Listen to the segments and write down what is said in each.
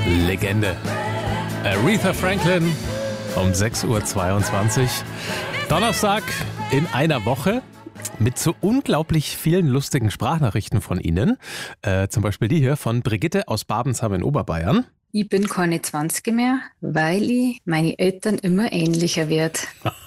Legende. Aretha Franklin um 6:22 Uhr. Donnerstag in einer Woche mit so unglaublich vielen lustigen Sprachnachrichten von Ihnen. Zum Beispiel die hier von Brigitte aus Babensheim in Oberbayern. Ich bin keine 20 mehr, weil ich meine Eltern immer ähnlicher werde.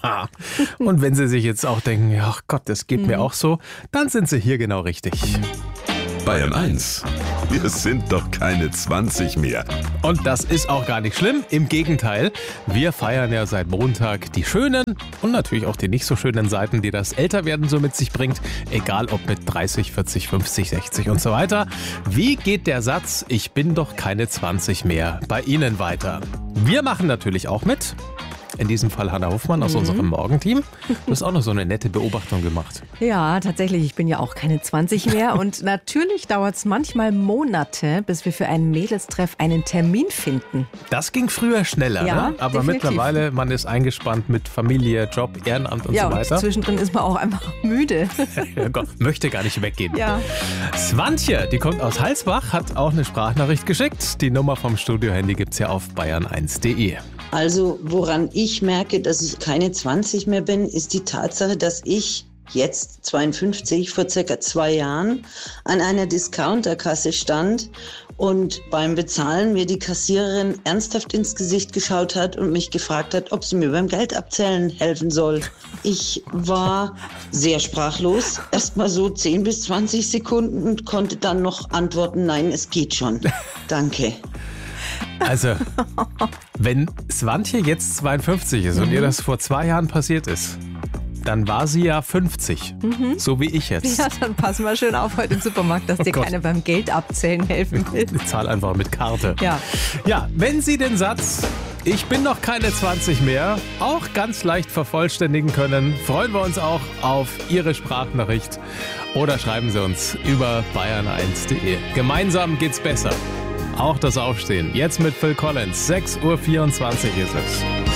Und wenn Sie sich jetzt auch denken, ja Gott, das geht mir auch so, dann sind Sie hier genau richtig. Bayern 1. Wir sind doch keine 20 mehr. Und das ist auch gar nicht schlimm. Im Gegenteil, wir feiern ja seit Montag die schönen und natürlich auch die nicht so schönen Seiten, die das Älterwerden so mit sich bringt. Egal ob mit 30, 40, 50, 60 und so weiter. Wie geht der Satz, ich bin doch keine 20 mehr, bei Ihnen weiter? Wir machen natürlich auch mit. In diesem Fall Hanna Hofmann aus unserem Morgenteam. Du hast auch noch so eine nette Beobachtung gemacht. Ja, tatsächlich. Ich bin ja auch keine 20 mehr. Und natürlich dauert es manchmal Monate, bis wir für einen Mädelstreff einen Termin finden. Das ging früher schneller, Ja, ne? Aber definitiv. mittlerweile, man ist eingespannt mit Familie, Job, Ehrenamt und Ja, so und weiter. zwischendrin ist man auch einfach müde. Ja, Gott, möchte gar nicht weggehen. Ja. Swantje, die kommt aus Halsbach, hat auch eine Sprachnachricht geschickt. Die Nummer vom Studiohandy gibt's ja auf bayern1.de. Also woran ich merke, dass ich keine 20 mehr bin, ist die Tatsache, dass ich jetzt 52 vor circa 2 Jahren an einer Discounterkasse stand und beim Bezahlen mir die Kassiererin ernsthaft ins Gesicht geschaut hat und mich gefragt hat, ob sie mir beim Geldabzählen helfen soll. Ich war sehr sprachlos, erst mal so 10 bis 20 Sekunden und konnte dann noch antworten, nein, es geht schon. Danke. Also, wenn Swantje jetzt 52 ist und ihr das vor 2 Jahren passiert ist, dann war sie ja 50. So wie ich jetzt. Ja, dann pass mal schön auf heute im Supermarkt, dass dir Gott. keiner beim Geldabzählen helfen will. Ich zahle einfach mit Karte. Ja. Ja, wenn Sie den Satz, ich bin noch keine 20 mehr, auch ganz leicht vervollständigen können, freuen wir uns auch auf Ihre Sprachnachricht. Oder schreiben Sie uns über bayern1.de. Gemeinsam geht's besser. Auch das Aufstehen. Jetzt mit Phil Collins. 6:24 Uhr ist es.